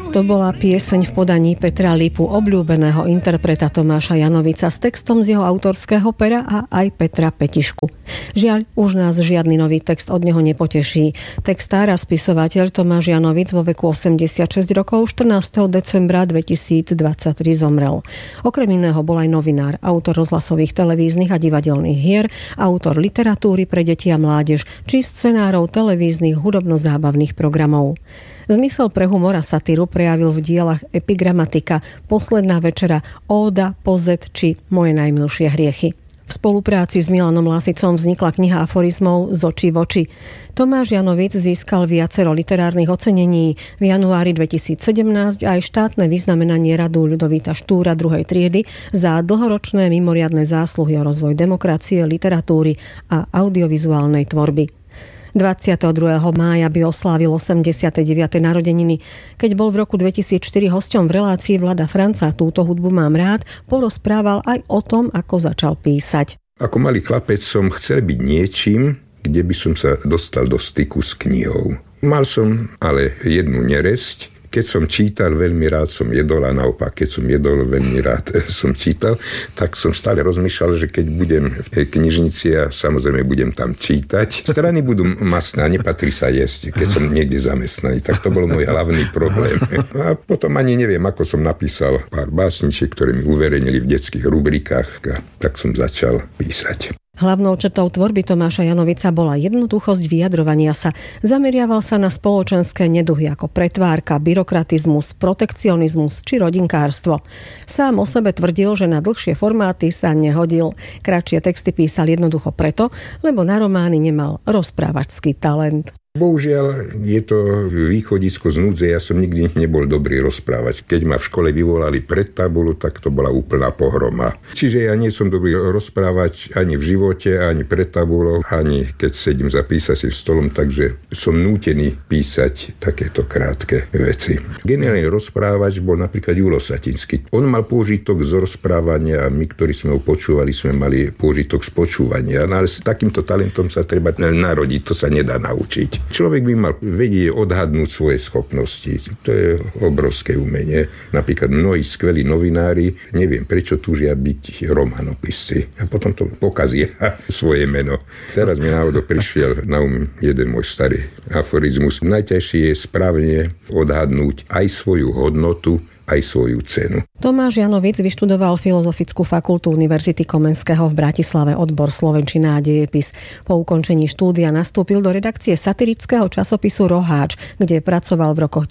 To bola pieseň v podaní Petra Lipu, obľúbeného interpreta Tomáša Janovica, s textom z jeho autorského pera a aj Petra Petišku. Žiaľ, už nás žiadny nový text od neho nepoteší. Textár a spisovateľ Tomáš Janovic vo veku 86 rokov 14. decembra 2023 zomrel. Okrem iného bol aj novinár, autor rozhlasových, televíznych a divadelných hier, autor literatúry pre deti a mládež či scenárov televíznych hudobno-zábavných programov. Zmysel pre humor a satíru prejavil v dielach Epigramatika, Posledná večera, Óda, Pozet či Moje najmilšie hriechy. V spolupráci s Milanom Lásicom vznikla kniha aforizmov Z očí v oči. Tomáš Janovic získal viacero literárnych ocenení. V januári 2017 aj štátne vyznamenanie Radu Ľudovíta Štúra 2. triedy za dlhoročné mimoriadne zásluhy o rozvoj demokracie, literatúry a audiovizuálnej tvorby. 22. mája by oslávil 89. narodeniny. Keď bol v roku 2004 hosťom v relácii Vlada Franca Túto hudbu mám rád, porozprával aj o tom, ako začal písať. Ako malý chlapec som chcel byť niečím, kde by som sa dostal do styku s knihou. Mal som ale jednu neresť. Keď som čítal, veľmi rád som jedol a naopak, keď som jedol, veľmi rád som čítal, tak som stále rozmýšľal, že keď budem v knižnici a samozrejme budem tam čítať, strany budú masné a nepatrí sa jesť, keď som niekde zamestnaný. Tak to bol môj hlavný problém. A potom ani neviem, ako som napísal pár básničiek, ktoré mi uverejnili v detských rubrikách, a tak som začal písať. Hlavnou črtou tvorby Tomáša Janovica bola jednoduchosť vyjadrovania sa. Zameriaval sa na spoločenské neduhy ako pretvárka, byrokratizmus, protekcionizmus či rodinkárstvo. Sám o sebe tvrdil, že na dlhšie formáty sa nehodil. Kratšie texty písal jednoducho preto, lebo na romány nemal rozprávačský talent. Bohužiaľ, je to východisko z núdze, ja som nikdy nebol dobrý rozprávať. Keď ma v škole vyvolali pred tabulu, tak to bola úplná pohroma. Čiže ja nie som dobrý rozprávať ani v živote, ani pred tabulou, ani keď sedím za písacím stolom, takže som nútený písať takéto krátke veci. Geniálny rozprávač bol napríklad Julo Satinský. On mal pôžitok z rozprávania a my, ktorí sme ho počúvali, sme mali pôžitok z počúvania. No ale s takýmto talentom sa treba narodiť, to sa nedá naučiť. Človek by mal vedieť odhadnúť svoje schopnosti. To je obrovské umenie. Napríklad mnohí skvelí novinári, neviem prečo túžia byť romanopisci. A potom to pokazia svoje meno. Teraz mi náhodou prišiel na jeden môj starý aforizmus. Najťažšie je správne odhadnúť aj svoju hodnotu, aj svoju cenu. Tomáš Janovic vyštudoval Filozofickú fakultu Univerzity Komenského v Bratislave, odbor slovenčina a dejepis. Po ukončení štúdia nastúpil do redakcie satirického časopisu Roháč, kde pracoval v rokoch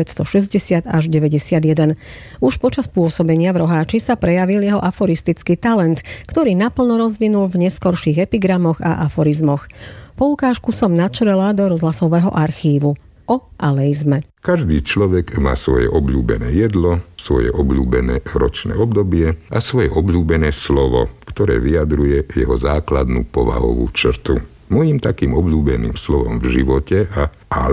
1960 až 91. Už počas pôsobenia v Roháči sa prejavil jeho aforistický talent, ktorý naplno rozvinul v neskorších epigramoch a aforizmoch. Poukážku som načrela do rozhlasového archívu. O aleizme. Každý človek má svoje obľúbené jedlo, svoje obľúbené ročné obdobie a svoje obľúbené slovo, ktoré vyjadruje jeho základnú povahovú črtu. Mojím takým obľúbeným slovom v živote a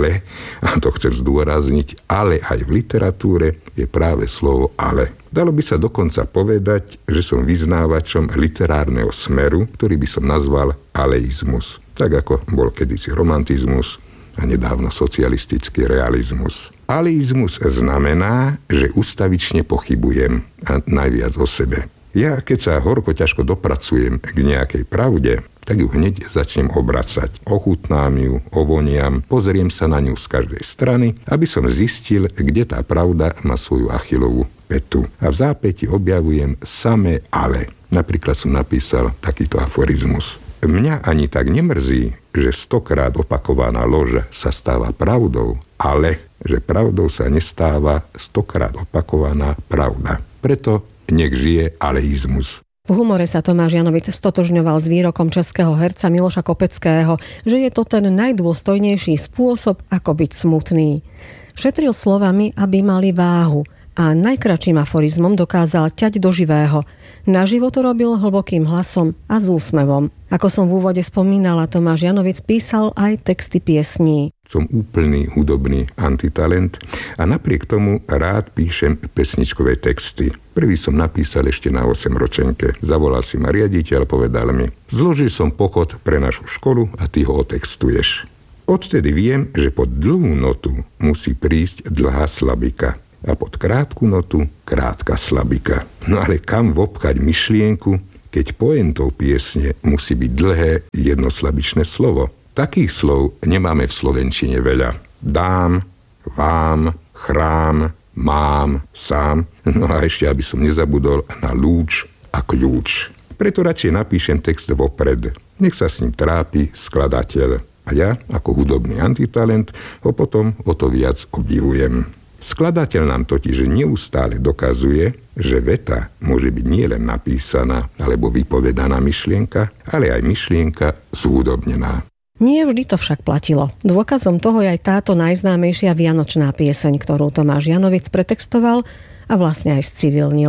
to chcem zdôrazniť, ale aj v literatúre je práve slovo ale. Dalo by sa dokonca povedať, že som vyznávačom literárneho smeru, ktorý by som nazval aleizmus. Tak ako bol kedysi romantizmus a nedávno socialistický realizmus. Aleizmus znamená, že ustavične pochybujem a najviac o sebe. Ja, keď sa horko ťažko dopracujem k nejakej pravde, tak ju hneď začnem obracať. Ochutnám ju, ovoniam, pozriem sa na ňu z každej strany, aby som zistil, kde tá pravda má svoju Achillovú pätu. A v zápäti objavujem samé ale. Napríklad som napísal takýto aforizmus. Mňa ani tak nemrzí, že 100-krát opakovaná lož sa stáva pravdou, ale že pravdou sa nestáva 100-krát opakovaná pravda. Preto nech žije aleizmus. V humore sa Tomáš Janovic stotožňoval s výrokom českého herca Miloša Kopeckého, že je to ten najdôstojnejší spôsob, ako byť smutný. Šetril slovami, aby mali váhu, a najkratším aforizmom dokázal ťať do živého. Naživo to robil hlbokým hlasom a s úsmevom. Ako som v úvode spomínala, Tomáš Janovic písal aj texty piesní. Som úplný hudobný antitalent a napriek tomu rád píšem pesničkové texty. Prvý som napísal ešte na 8-ročenke. Zavolal si ma riaditeľ, povedal mi: zložil som pochod pre našu školu a ty ho otextuješ. Odtedy viem, že pod dlhú notu musí prísť dlhá slabika. a pod krátku notu krátka slabika. No ale kam vopchať myšlienku, keď pointou piesne musí byť dlhé jednoslabičné slovo? Takých slov nemáme v slovenčine veľa. Dám, vám, chrám, mám, sám, no a ešte, aby som nezabudol, na lúč a kľúč. Preto radšej napíšem text vopred. Nech sa s ním trápi skladateľ. A ja, ako hudobný antitalent, ho potom o to viac obdivujem. Skladateľ nám totiž neustále dokazuje, že veta môže byť nielen napísaná alebo vypovedaná myšlienka, ale aj myšlienka zhudobnená. Nie vždy to však platilo. Dôkazom toho je aj táto najznámejšia vianočná pieseň, ktorú Tomáš Janovic pretextoval a vlastne aj scivilnil.